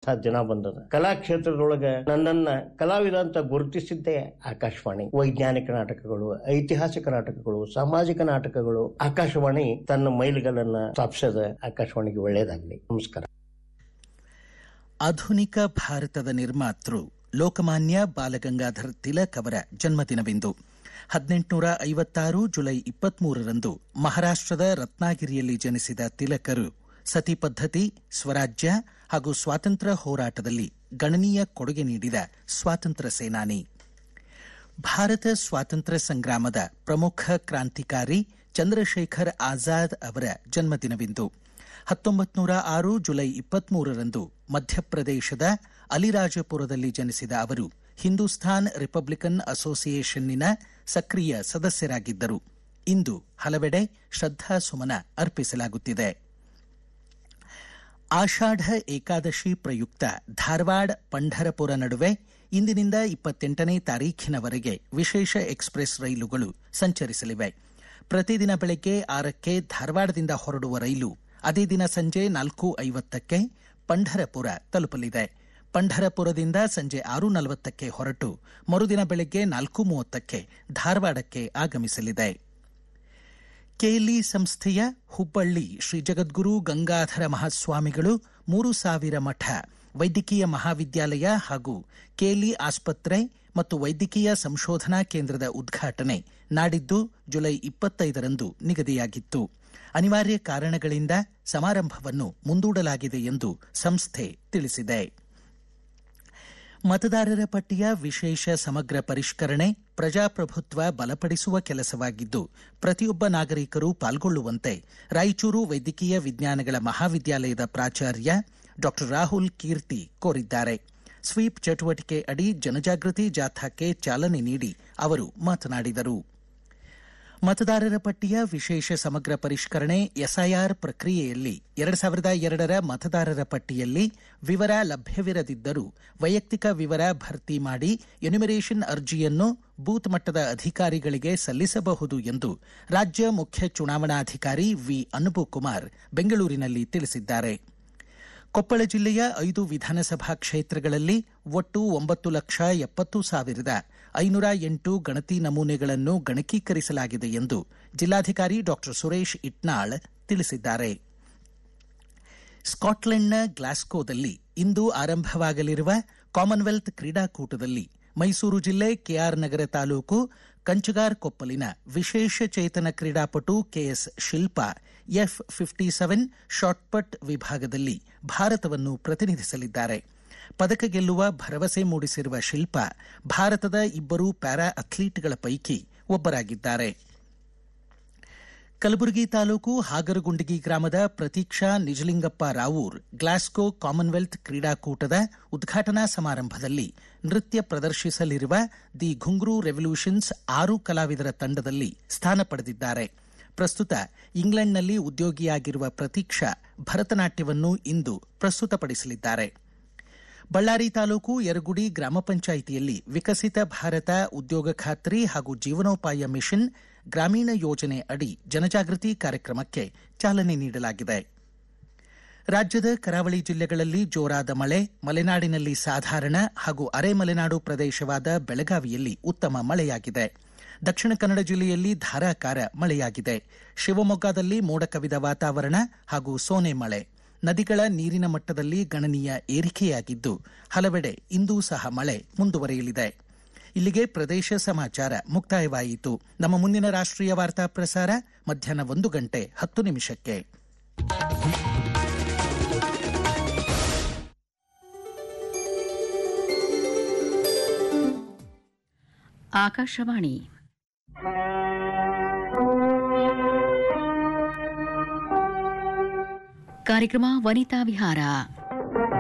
ದಿನ ಬಂದದ. ಕಲಾ ಕ್ಷೇತ್ರದೊಳಗ ನನ್ನನ್ನ ಕಲಾವಿದ ಅಂತ ಗುರುತಿಸಿದ್ದೇ ಆಕಾಶವಾಣಿ. ವೈಜ್ಞಾನಿಕ ನಾಟಕಗಳು, ಐತಿಹಾಸಿಕ ನಾಟಕಗಳು, ಸಾಮಾಜಿಕ ನಾಟಕಗಳು, ಆಕಾಶವಾಣಿ ತನ್ನ ಮೈಲಿಗಲ್ಲನ್ನ ಸ್ಥಾಪಿಸದ. ಆಕಾಶವಾಣಿಗೆ ಒಳ್ಳೆಯದಾಗಲಿ. ನಮಸ್ಕಾರ. ಆಧುನಿಕ ಭಾರತದ ನಿರ್ಮಾತೃ ಲೋಕಮಾನ್ಯ ಬಾಲಗಂಗಾಧರ್ ತಿಲಕ್ ಅವರ ಜನ್ಮದಿನವಿಂದು. 1856 ಜುಲೈ 23ರಂದು ಮಹಾರಾಷ್ಟ್ರದ ರತ್ನಾಗಿರಿಯಲ್ಲಿ ಜನಿಸಿದ ತಿಲಕರು ಸತಿ ಪದ್ಧತಿ, ಸ್ವರಾಜ್ಯ ಹಾಗೂ ಸ್ವಾತಂತ್ರ್ಯ ಹೋರಾಟದಲ್ಲಿ ಗಣನೀಯ ಕೊಡುಗೆ ನೀಡಿದ ಸ್ವಾತಂತ್ರ್ಯ ಸೇನಾನಿ. ಭಾರತ ಸ್ವಾತಂತ್ರ್ಯ ಸಂಗ್ರಾಮದ ಪ್ರಮುಖ ಕ್ರಾಂತಿಕಾರಿ ಚಂದ್ರಶೇಖರ್ ಆಜಾದ್ ಅವರ ಜನ್ಮದಿನವಿಂದು. 1906 ಜುಲೈ 23ರಂದು ಮಧ್ಯಪ್ರದೇಶದ ಅಲಿರಾಜಪುರದಲ್ಲಿ ಜನಿಸಿದ ಅವರು ಹಿಂದೂಸ್ತಾನ್ ರಿಪಬ್ಲಿಕನ್ ಅಸೋಸಿಯೇಷನ್ನಿನ ಸಕ್ರಿಯ ಸದಸ್ಯರಾಗಿದ್ದರು. ಇಂದು ಹಲವೆಡೆ ಶ್ರದ್ಧಾಸುಮನ ಅರ್ಪಿಸಲಾಗುತ್ತಿದೆ. ಆಷಾಢ ಏಕಾದಶಿ ಪ್ರಯುಕ್ತ ಧಾರವಾಡ ಪಂಢರಪುರ ನಡುವೆ ಇಂದಿನಿಂದ 28ನೇ ತಾರೀಖಿನವರೆಗೆ ವಿಶೇಷ ಎಕ್ಸ್ಪ್ರೆಸ್ ರೈಲುಗಳು ಸಂಚರಿಸಲಿವೆ. ಪ್ರತಿದಿನ ಬೆಳಗ್ಗೆ 6ಕ್ಕೆ ಧಾರವಾಡದಿಂದ ಹೊರಡುವ ರೈಲು ಅದೇ ದಿನ ಸಂಜೆ 4:50ಕ್ಕೆ ಪಂಢರಪುರ ತಲುಪಲಿದೆ. ಪಂಢರಪುರದಿಂದ ಸಂಜೆ 6:40ಕ್ಕೆ ಹೊರಟು ಮರುದಿನ ಬೆಳಗ್ಗೆ 4:30ಕ್ಕೆ ಧಾರವಾಡಕ್ಕೆ ಆಗಮಿಸಲಿದೆ. ಕೆಎಲ್ಇ ಸಂಸ್ಥೆಯ ಹುಬ್ಬಳ್ಳಿ ಶ್ರೀ ಜಗದ್ಗುರು ಗಂಗಾಧರ ಮಹಾಸ್ವಾಮಿಗಳು 3000 ಮಠ ವೈದ್ಯಕೀಯ ಮಹಾವಿದ್ಯಾಲಯ ಹಾಗೂ ಕೆಎಲ್ಇ ಆಸ್ಪತ್ರೆ ಮತ್ತು ವೈದ್ಯಕೀಯ ಸಂಶೋಧನಾ ಕೇಂದ್ರದ ಉದ್ಘಾಟನೆ ನಾಡಿದ್ದು ಜುಲೈ 25ರಂದು ನಿಗದಿಯಾಗಿತ್ತು. ಅನಿವಾರ್ಯ ಕಾರಣಗಳಿಂದ ಸಮಾರಂಭವನ್ನು ಮುಂದೂಡಲಾಗಿದೆ ಎಂದು ಸಂಸ್ಥೆ ತಿಳಿಸಿದೆ. ಮತದಾರರ ಪಟ್ಟಿಯ ವಿಶೇಷ ಸಮಗ್ರ ಪರಿಷ್ಕರಣೆ ಪ್ರಜಾಪ್ರಭುತ್ವ ಬಲಪಡಿಸುವ ಕೆಲಸವಾಗಿದ್ದು ಪ್ರತಿಯೊಬ್ಬ ನಾಗರಿಕರು ಪಾಲ್ಗೊಳ್ಳುವಂತೆ ರಾಯಚೂರು ವೈದ್ಯಕೀಯ ವಿಜ್ಞಾನಗಳ ಮಹಾವಿದ್ಯಾಲಯದ ಪ್ರಾಚಾರ್ಯ ಡಾ ರಾಹುಲ್ ಕೀರ್ತಿ ಕೋರಿದ್ದಾರೆ. ಸ್ವೀಪ್ ಚಟುವಟಿಕೆ ಅಡಿ ಜನಜಾಗೃತಿ ಜಾಥಾಕ್ಕೆ ಚಾಲನೆ ನೀಡಿ ಅವರು ಮಾತನಾಡಿದರು. ಮತದಾರರ ಪಟ್ಟಿಯ ವಿಶೇಷ ಸಮಗ್ರ ಪರಿಷ್ಕರಣೆ ಎಸ್ಐಆರ್ ಪ್ರಕ್ರಿಯೆಯಲ್ಲಿ 2002ರ ಮತದಾರರ ಪಟ್ಟಿಯಲ್ಲಿ ವಿವರ ಲಭ್ಯವಿರದಿದ್ದರೂ ವೈಯಕ್ತಿಕ ವಿವರ ಭರ್ತಿ ಮಾಡಿ ಎನ್ಯುಮರೇಷನ್ ಅರ್ಜಿಯನ್ನು ಬೂತ್ ಮಟ್ಟದ ಅಧಿಕಾರಿಗಳಿಗೆ ಸಲ್ಲಿಸಬಹುದು ಎಂದು ರಾಜ್ಯ ಮುಖ್ಯ ಚುನಾವಣಾಧಿಕಾರಿ ವಿ ಅನುಪಕುಮಾರ್ ಬೆಂಗಳೂರಿನಲ್ಲಿ ತಿಳಿಸಿದ್ದಾರೆ. ಕೊಪ್ಪಳ ಜಿಲ್ಲೆಯ 5 ವಿಧಾನಸಭಾ ಕ್ಷೇತ್ರಗಳಲ್ಲಿ ಒಟ್ಟು 9,70,508 ಗಣತಿ ನಮೂನೆಗಳನ್ನು ಗಣಕೀಕರಿಸಲಾಗಿದೆ ಎಂದು ಜಿಲ್ಲಾಧಿಕಾರಿ ಡಾ ಸುರೇಶ್ ಇಟ್ನಾಳ್ ತಿಳಿಸಿದ್ದಾರೆ. ಸ್ಕಾಟ್ಲೆಂಡ್ನ ಗ್ಲಾಸ್ಕೋದಲ್ಲಿ ಇಂದು ಆರಂಭವಾಗಲಿರುವ ಕಾಮನ್ವೆಲ್ತ್ ಕ್ರೀಡಾಕೂಟದಲ್ಲಿ ಮೈಸೂರು ಜಿಲ್ಲೆ ಕೆಆರ್ ನಗರ ತಾಲೂಕು ಕಂಚಗಾರ್ ಕೊಪ್ಪಲಿನ ವಿಶೇಷ ಚೇತನ ಕ್ರೀಡಾಪಟು ಕೆಎಸ್ ಶಿಲ್ಪಾ F57 ಶಾಟ್ಪಟ್ ವಿಭಾಗದಲ್ಲಿ ಭಾರತವನ್ನು ಪ್ರತಿನಿಧಿಸಲಿದ್ದಾರೆ. ಪದಕ ಗೆಲ್ಲುವ ಭರವಸೆ ಮೂಡಿಸಿರುವ ಶಿಲ್ಪಾ ಭಾರತದ 2 ಪ್ಯಾರಾ ಅಥ್ಲೀಟ್ಗಳ ಪೈಕಿ ಒಬ್ಬರಾಗಿದ್ದಾರೆ. ಕಲಬುರಗಿ ತಾಲೂಕು ಹಾಗರಗುಂಡಗಿ ಗ್ರಾಮದ ಪ್ರತೀಕ್ಷಾ ನಿಜಲಿಂಗಪ್ಪ ರಾವೂರ್ ಗ್ಲಾಸ್ಗೋ ಕಾಮನ್ವೆಲ್ತ್ ಕ್ರೀಡಾಕೂಟದ ಉದ್ಘಾಟನಾ ಸಮಾರಂಭದಲ್ಲಿ ನೃತ್ಯ ಪ್ರದರ್ಶಿಸಲಿರುವ ದಿ ಘುಂಗ್ರು ರೆವಲ್ಯೂಷನ್ಸ್ 6 ಕಲಾವಿದರ ತಂಡದಲ್ಲಿ ಸ್ಥಾನ ಪಡೆದಿದ್ದಾರೆ. ಪ್ರಸ್ತುತ ಇಂಗ್ಲೆಂಡ್ನಲ್ಲಿ ಉದ್ಯೋಗಿಯಾಗಿರುವ ಪ್ರತೀಕ್ಷಾ ಭರತನಾಟ್ಯವನ್ನು ಇಂದು ಪ್ರಸ್ತುತಪಡಿಸಲಿದ್ದಾರೆ. ಬಳ್ಳಾರಿ ತಾಲೂಕು ಯರಗುಡಿ ಗ್ರಾಮ ಪಂಚಾಯಿತಿಯಲ್ಲಿ ವಿಕಸಿತ ಭಾರತ ಉದ್ಯೋಗ ಖಾತ್ರಿ ಹಾಗೂ ಜೀವನೋಪಾಯ ಮಿಷನ್ ಗ್ರಾಮೀಣ ಯೋಜನೆ ಅಡಿ ಜನಜಾಗೃತಿ ಕಾರ್ಯಕ್ರಮಕ್ಕೆ ಚಾಲನೆ ನೀಡಲಾಗಿದೆ. ರಾಜ್ಯದ ಕರಾವಳಿ ಜಿಲ್ಲೆಗಳಲ್ಲಿ ಜೋರಾದ ಮಳೆ, ಮಲೆನಾಡಿನಲ್ಲಿ ಸಾಧಾರಣ ಹಾಗೂ ಅರೆ ಮಲೆನಾಡು ಪ್ರದೇಶವಾದ ಬೆಳಗಾವಿಯಲ್ಲಿ ಉತ್ತಮ ಮಳೆಯಾಗಿದೆ. ದಕ್ಷಿಣ ಕನ್ನಡ ಜಿಲ್ಲೆಯಲ್ಲಿ ಧಾರಾಕಾರ ಮಳೆಯಾಗಿದೆ. ಶಿವಮೊಗ್ಗದಲ್ಲಿ ಮೋಡ ಕವಿದ ವಾತಾವರಣ ಹಾಗೂ ಸೋನೆ ಮಳೆ. ನದಿಗಳ ನೀರಿನ ಮಟ್ಟದಲ್ಲಿ ಗಣನೀಯ ಏರಿಕೆಯಾಗಿದ್ದು ಹಲವೆಡೆ ಇಂದೂ ಸಹ ಮಳೆ ಮುಂದುವರೆಯಲಿದೆ. ಇಲ್ಲಿಗೆ ಪ್ರದೇಶ ಸಮಾಚಾರ ಮುಕ್ತಾಯವಾಯಿತು. ನಮ್ಮ ಮುಂದಿನ ರಾಷ್ಟ್ರೀಯ ವಾರ್ತಾ ಪ್ರಸಾರ ಮಧ್ಯಾಹ್ನ 1:10 ಆಕಾಶವಾಣಿ ಕಾರ್ಯಕ್ರಮ ವನಿತಾ ವಿಹಾರ.